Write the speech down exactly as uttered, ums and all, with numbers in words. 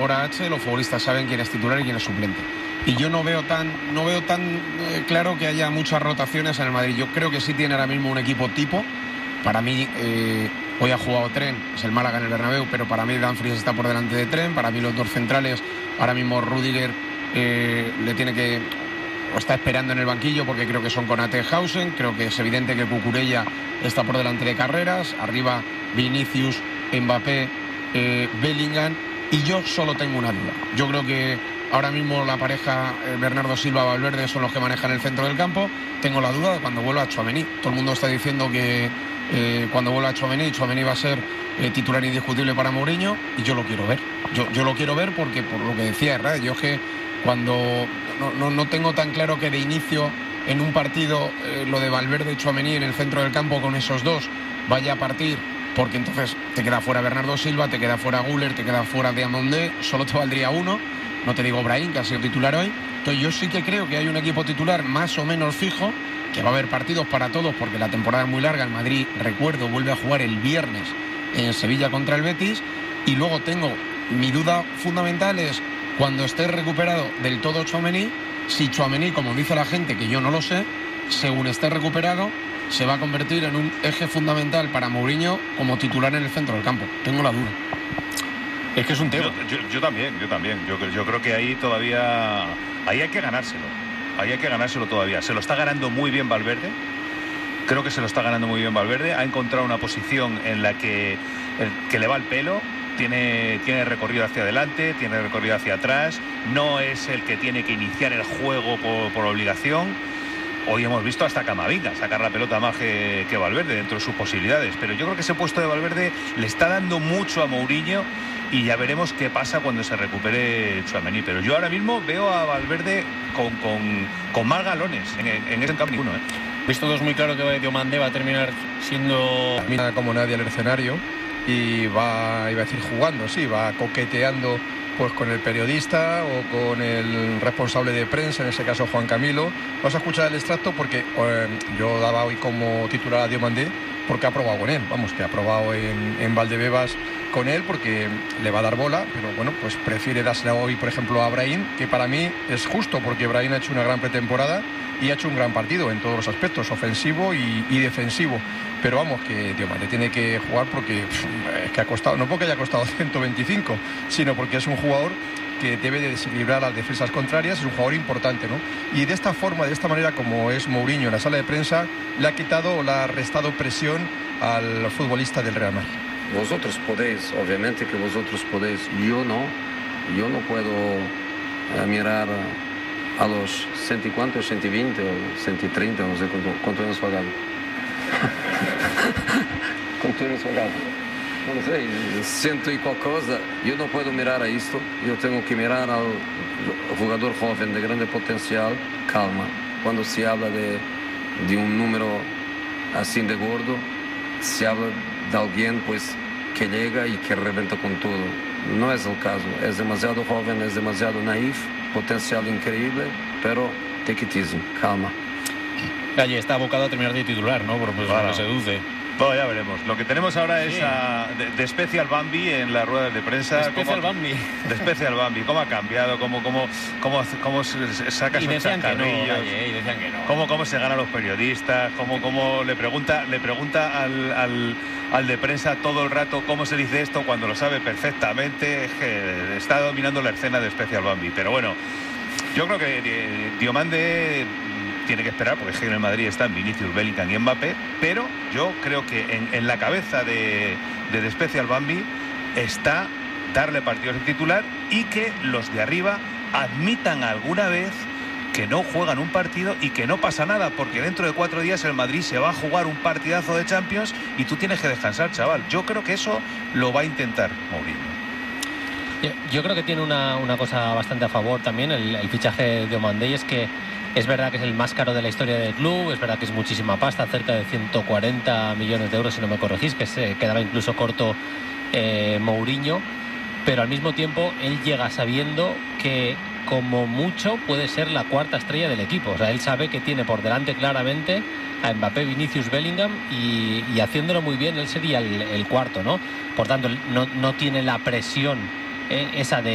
hora H los futbolistas saben quién es titular y quién es suplente. Y yo no veo tan, no veo tan eh, claro que haya muchas rotaciones en el Madrid. Yo creo que sí tiene ahora mismo un equipo tipo. Para mí, eh, hoy ha jugado Tren, es el Málaga en el Bernabéu, pero para mí Dumfries está por delante de Tren. Para mí los dos centrales, ahora mismo Rüdiger eh, le tiene que, o está esperando en el banquillo porque creo que son Konaté, Hausen. Creo que es evidente que Cucurella está por delante de Carreras. Arriba Vinicius, Mbappé, eh, Bellingham. Y yo solo tengo una duda. Yo creo que ahora mismo la pareja eh, Bernardo Silva-Valverde son los que manejan el centro del campo. Tengo la duda de cuando vuelva Tchouaméni. Todo el mundo está diciendo que eh, cuando vuelva Tchouaméni, Tchouaméni va a ser eh, titular indiscutible para Mourinho, y yo lo quiero ver. Yo, yo lo quiero ver porque, por lo que decía Herrera, yo es que cuando no, no, no tengo tan claro que de inicio en un partido eh, lo de Valverde y Tchouaméni en el centro del campo con esos dos vaya a partir, porque entonces te queda fuera Bernardo Silva, te queda fuera Güler, te queda fuera Diamandé, solo te valdría uno. No te digo Brahim, que ha sido titular hoy. Entonces yo sí que creo que hay un equipo titular más o menos fijo, que va a haber partidos para todos porque la temporada es muy larga. El Madrid, recuerdo, vuelve a jugar el viernes en Sevilla contra el Betis. Y luego tengo mi duda fundamental es cuando esté recuperado del todo Tchouaméni, si Tchouaméni, como dice la gente, que yo no lo sé, según esté recuperado, se va a convertir en un eje fundamental para Mourinho como titular en el centro del campo. Tengo la duda. Es que es un tema. Yo, yo, yo también, yo también. Yo, yo creo que ahí todavía, ahí hay que ganárselo. Ahí hay que ganárselo todavía. Se lo está ganando muy bien Valverde. Creo que se lo está ganando muy bien Valverde. Ha encontrado una posición en la que, el, que le va el pelo. Tiene, tiene recorrido hacia adelante, tiene recorrido hacia atrás. No es el que tiene que iniciar el juego por, por obligación. Hoy hemos visto hasta Camavinga sacar la pelota más que, que Valverde dentro de sus posibilidades. Pero yo creo que ese puesto de Valverde le está dando mucho a Mourinho. Y ya veremos qué pasa cuando se recupere Tchouaméni. Pero yo ahora mismo veo a Valverde con, con, con más galones en, en ese campo ninguno, ¿eh? Visto todos muy claro que Diomandé va a terminar siendo Mira como nadie al escenario y va, iba a decir jugando, sí, va coqueteando pues con el periodista o con el responsable de prensa, en ese caso Juan Camilo. Vamos a escuchar el extracto porque eh, yo daba hoy como titular a Diomandé porque ha probado con él, vamos, que ha probado en, en Valdebebas con él porque le va a dar bola, pero bueno, pues prefiere dársela hoy, por ejemplo, a Brahim, que para mí es justo porque Brahim ha hecho una gran pretemporada y ha hecho un gran partido en todos los aspectos, ofensivo y, y defensivo. Pero vamos, que Diomandé tiene que jugar porque pff, es que ha costado, no porque haya costado ciento veinticinco, sino porque es un jugador que debe de desequilibrar las defensas contrarias, es un jugador importante, ¿no? Y de esta forma, de esta manera como es Mourinho en la sala de prensa, le ha quitado o le ha restado presión al futbolista del Real Madrid. Vosotros podéis, obviamente que vosotros podéis, yo no, yo no puedo uh, mirar a los ciento y cuánto, ciento veinte o ciento treinta, no sé cuánto, cuánto hemos pagado. ¿Cuánto hemos pagado? No sé, ciento y cualquier cosa. Yo no puedo mirar a esto, yo tengo que mirar al jugador joven de grande potencial, calma. Cuando se habla de, de un número así de gordo, se habla de alguien pues que llega y que reventa con todo. No es el caso, es demasiado joven, es demasiado naif, potencial increíble, pero take it easy, calma. Allí está abocado a terminar de titular, ¿no? Por pues, Claro. lo seduce. Bueno, ya veremos. Lo que tenemos ahora es Sí. a, de, de Special Bambi en las ruedas de prensa. Especial ¿Cómo- Bambi. De Special Bambi. ¿Cómo ha cambiado? ¿Cómo, cómo, cómo, cómo se- se saca Y esos decían que no, chascarrillos? Valle, y decían que no. ¿Cómo, cómo se gana a los periodistas? ¿Cómo, cómo le pregunta, le pregunta al, al, al de prensa todo el rato cómo se dice esto cuando lo sabe perfectamente? Es que está dominando la escena de Special Bambi. Pero bueno, yo creo que eh, Diomandé tiene que esperar porque es que en el Madrid están Vinicius, Bellingham y Mbappé, pero yo creo que en, en la cabeza de, de The Special Bambi está darle partidos de titular y que los de arriba admitan alguna vez que no juegan un partido y que no pasa nada, porque dentro de cuatro días el Madrid se va a jugar un partidazo de Champions y tú tienes que descansar, chaval. Yo creo que eso lo va a intentar Mourinho. Yo, yo creo que tiene una, una cosa bastante a favor también el, el fichaje de Diomandé, y es que es verdad que es el más caro de la historia del club, es verdad que es muchísima pasta, cerca de ciento cuarenta millones de euros si no me corregís, que se quedaba incluso corto eh, Mourinho, pero al mismo tiempo él llega sabiendo que como mucho puede ser la cuarta estrella del equipo. O sea, él sabe que tiene por delante claramente a Mbappé, Vinicius, Bellingham y, y haciéndolo muy bien él sería el, el cuarto, ¿no? Por tanto, no, no tiene la presión eh, esa de